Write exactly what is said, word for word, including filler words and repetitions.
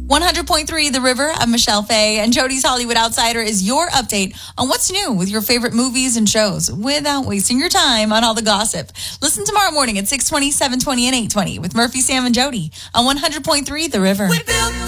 one hundred point three The River. I'm Michelle Faye, and Jody's Hollywood Outsider is your update on what's new with your favorite movies and shows without wasting your time on all the gossip. Listen tomorrow morning at six twenty, seven twenty, and eight twenty with Murphy, Sam, and Jody on one hundred point three The River. We built